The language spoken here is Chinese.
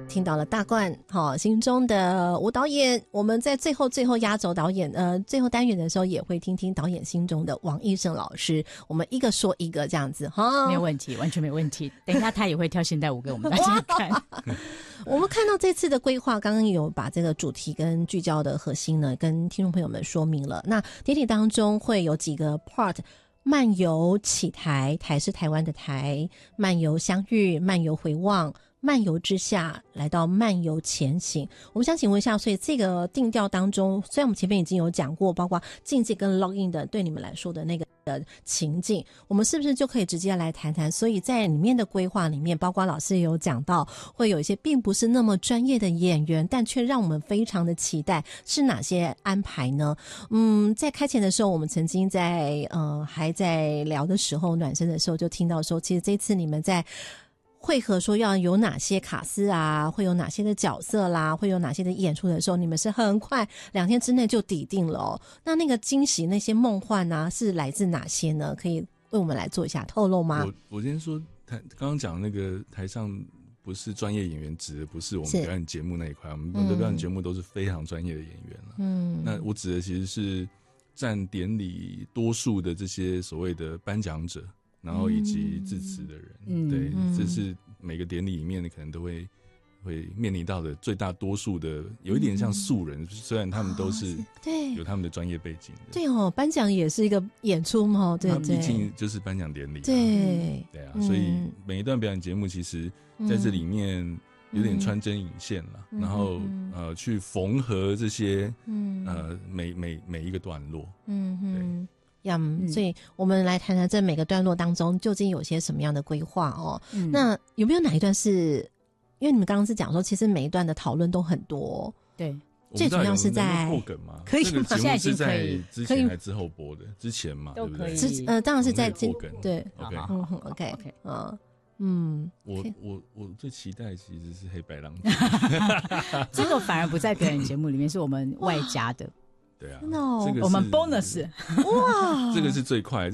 听到了大冠心中的吴导演，我们在最后压轴导演最后单元的时候也会听听导演心中的王义胜老师，我们一个说一个这样子没有问题，完全没问题。等一下他也会挑现代舞给我们大家看。 我们看到这次的规划，刚刚有把这个主题跟聚焦的核心呢跟听众朋友们说明了。那典礼当中会有几个 part，漫游起台，台是台湾的台，漫游相遇，漫游回望，漫游之下来到漫游前行。我们想请问一下，所以这个定调当中，虽然我们前面已经有讲过包括境界跟 login 的对你们来说的那个情境，我们是不是就可以直接来谈谈，所以在里面的规划里面，包括老师也有讲到会有一些并不是那么专业的演员，但却让我们非常的期待，是哪些安排呢？在开前的时候，我们曾经在还在聊的时候，暖身的时候就听到说，其实这次你们在会合说要有哪些卡司啊，会有哪些的角色啦，会有哪些的演出的时候，你们是很快2天之内就底定了哦。那个惊喜那些梦幻啊是来自哪些呢？可以为我们来做一下透露吗？ 我先说刚刚讲那个台上不是专业演员，指的不是我们表演节目那一块，我们的表演节目都是非常专业的演员了。那我指的其实是占典礼多数的这些所谓的颁奖者，然后以及致辞的人，对，这是每个典礼里面可能都会面临到的最大多数的，有一点像素人，虽然他们都是对有他们的专业背景的。 对哦，颁奖也是一个演出嘛，对对， 毕竟就是颁奖典礼， 对所以每一段表演节目其实在这里面有点穿针引线了，然后去缝合这些每一个段落，对。 所以我们来谈谈这每个段落当中究竟有些什么样的规划哦。那有没有哪一段是因为你们刚刚是讲说其实每一段的讨论都很多， 对， 最主要是在破梗吗？ 可以吗？ 这个节目是在之前还之后播的？之前嘛，对不对？ 当然是在破梗， 对 ，OK， 我最期待其实是黑白狼这个反而不在表演节目里面，是我们外加的。 对啊， 这个我们 bonus 哇， 这个是最快。